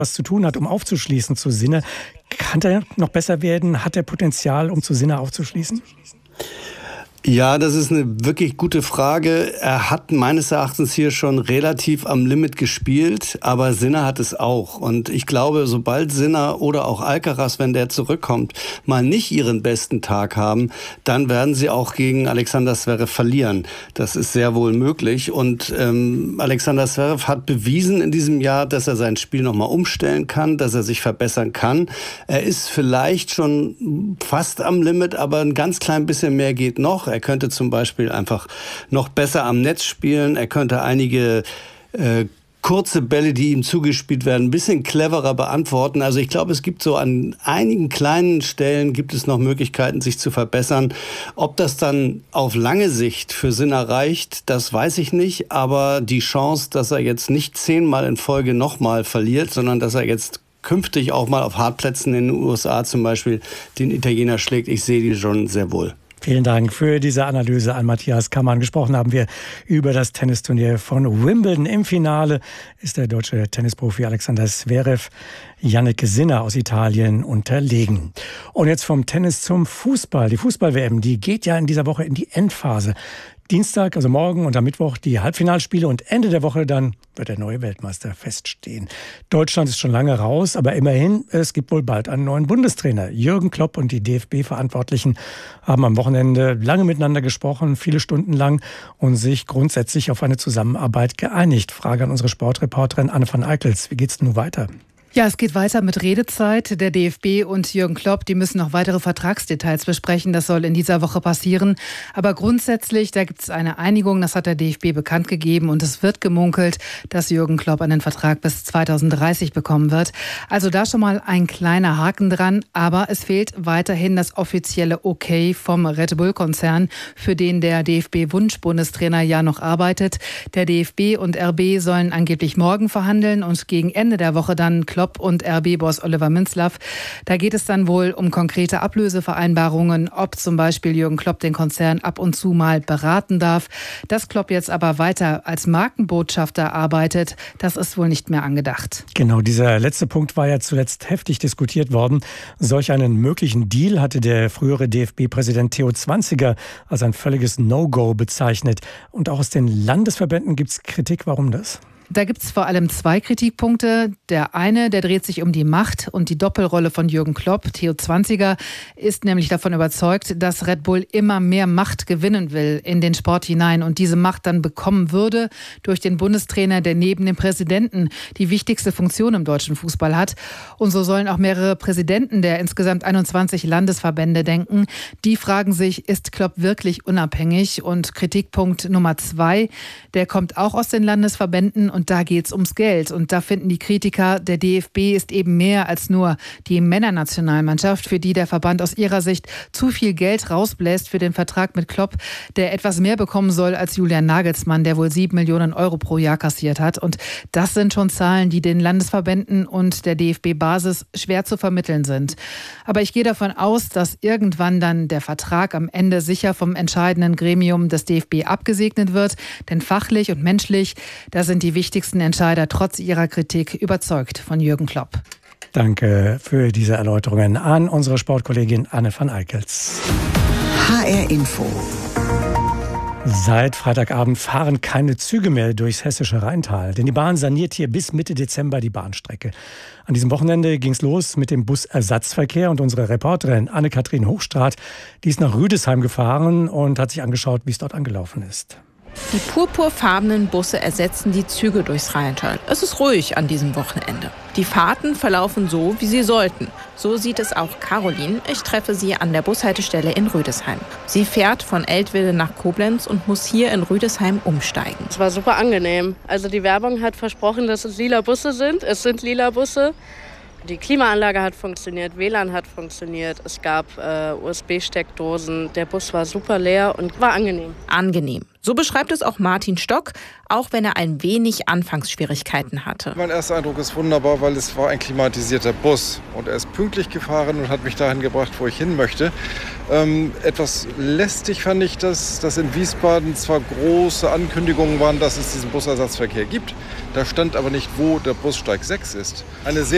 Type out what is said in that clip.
was zu tun hat, um aufzuschließen zu Sinner. Kann er noch besser werden? Hat er Potenzial, um zu Sinner aufzuschließen? Ja, das ist eine wirklich gute Frage. Er hat meines Erachtens hier schon relativ am Limit gespielt, aber Sinner hat es auch. Und ich glaube, sobald Sinner oder auch Alcaraz, wenn der zurückkommt, mal nicht ihren besten Tag haben, dann werden sie auch gegen Alexander Zverev verlieren. Das ist sehr wohl möglich. Und Alexander Zverev hat bewiesen in diesem Jahr, dass er sein Spiel nochmal umstellen kann, dass er sich verbessern kann. Er ist vielleicht schon fast am Limit, aber ein ganz klein bisschen mehr geht noch. Er könnte zum Beispiel einfach noch besser am Netz spielen. Er könnte einige kurze Bälle, die ihm zugespielt werden, ein bisschen cleverer beantworten. Also ich glaube, es gibt so an einigen kleinen Stellen gibt es noch Möglichkeiten, sich zu verbessern. Ob das dann auf lange Sicht für Sinner reicht, das weiß ich nicht. Aber die Chance, dass er jetzt nicht 10-mal in Folge nochmal verliert, sondern dass er jetzt künftig auch mal auf Hartplätzen in den USA zum Beispiel den Italiener schlägt, ich sehe die schon sehr wohl. Vielen Dank für diese Analyse an Matthias Kammann. Gesprochen haben wir über das Tennisturnier von Wimbledon. Im Finale ist der deutsche Tennisprofi Alexander Zverev Jannik Sinner aus Italien unterlegen. Und jetzt vom Tennis zum Fußball. Die Fußball-WM, die geht ja in dieser Woche in die Endphase. Dienstag, also morgen und am Mittwoch die Halbfinalspiele und Ende der Woche dann wird der neue Weltmeister feststehen. Deutschland ist schon lange raus, aber immerhin, es gibt wohl bald einen neuen Bundestrainer. Jürgen Klopp und die DFB-Verantwortlichen haben am Wochenende lange miteinander gesprochen, viele Stunden lang und sich grundsätzlich auf eine Zusammenarbeit geeinigt. Frage an unsere Sportreporterin Anne van Eickels. Wie geht's nun weiter? Ja, es geht weiter mit Redezeit. Der DFB und Jürgen Klopp, die müssen noch weitere Vertragsdetails besprechen. Das soll in dieser Woche passieren. Aber grundsätzlich, da gibt es eine Einigung. Das hat der DFB bekannt gegeben. Und es wird gemunkelt, dass Jürgen Klopp einen Vertrag bis 2030 bekommen wird. Also da schon mal ein kleiner Haken dran. Aber es fehlt weiterhin das offizielle Okay vom Red Bull-Konzern, für den der DFB-Wunsch-Bundestrainer ja noch arbeitet. Der DFB und RB sollen angeblich morgen verhandeln und gegen Ende der Woche dann Klopp und RB-Boss Oliver Minzlaff. Da geht es dann wohl um konkrete Ablösevereinbarungen, ob zum Beispiel Jürgen Klopp den Konzern ab und zu mal beraten darf. Dass Klopp jetzt aber weiter als Markenbotschafter arbeitet, das ist wohl nicht mehr angedacht. Genau, dieser letzte Punkt war ja zuletzt heftig diskutiert worden. Solch einen möglichen Deal hatte der frühere DFB-Präsident Theo Zwanziger als ein völliges No-Go bezeichnet. Und auch aus den Landesverbänden gibt es Kritik. Warum das? Da gibt es vor allem zwei Kritikpunkte. Der eine, der dreht sich um die Macht und die Doppelrolle von Jürgen Klopp. Theo Zwanziger ist nämlich davon überzeugt, dass Red Bull immer mehr Macht gewinnen will in den Sport hinein und diese Macht dann bekommen würde durch den Bundestrainer, der neben dem Präsidenten die wichtigste Funktion im deutschen Fußball hat. Und so sollen auch mehrere Präsidenten der insgesamt 21 Landesverbände denken. Die fragen sich, ist Klopp wirklich unabhängig? Und Kritikpunkt Nummer 2, der kommt auch aus den Landesverbänden. Und da geht es ums Geld. Und da finden die Kritiker, der DFB ist eben mehr als nur die Männernationalmannschaft, für die der Verband aus ihrer Sicht zu viel Geld rausbläst für den Vertrag mit Klopp, der etwas mehr bekommen soll als Julian Nagelsmann, der wohl 7 Millionen Euro pro Jahr kassiert hat. Und das sind schon Zahlen, die den Landesverbänden und der DFB-Basis schwer zu vermitteln sind. Aber ich gehe davon aus, dass irgendwann dann der Vertrag am Ende sicher vom entscheidenden Gremium des DFB abgesegnet wird. Denn fachlich und menschlich, da sind die wichtigsten Entscheider trotz ihrer Kritik überzeugt von Jürgen Klopp. Danke für diese Erläuterungen an unsere Sportkollegin Anne van Eickels. HR Info. Seit Freitagabend fahren keine Züge mehr durchs hessische Rheintal, denn die Bahn saniert hier bis Mitte Dezember die Bahnstrecke. An diesem Wochenende ging es los mit dem Busersatzverkehr und unsere Reporterin Anne-Kathrin Hochstraat, die ist nach Rüdesheim gefahren und hat sich angeschaut, wie es dort angelaufen ist. Die purpurfarbenen Busse ersetzen die Züge durchs Rheintal. Es ist ruhig an diesem Wochenende. Die Fahrten verlaufen so, wie sie sollten. So sieht es auch Caroline. Ich treffe sie an der Bushaltestelle in Rüdesheim. Sie fährt von Eltville nach Koblenz und muss hier in Rüdesheim umsteigen. Es war super angenehm. Also die Werbung hat versprochen, dass es lila Busse sind. Es sind lila Busse. Die Klimaanlage hat funktioniert, WLAN hat funktioniert, es gab USB-Steckdosen. Der Bus war super leer und war angenehm. Angenehm. So beschreibt es auch Martin Stock, auch wenn er ein wenig Anfangsschwierigkeiten hatte. Mein erster Eindruck ist wunderbar, weil es war ein klimatisierter Bus. Und er ist pünktlich gefahren und hat mich dahin gebracht, wo ich hin möchte. Etwas lästig fand ich, dass in Wiesbaden zwar große Ankündigungen waren, dass es diesen Busersatzverkehr gibt. Da stand aber nicht, wo der Bussteig 6 ist. Eine sehr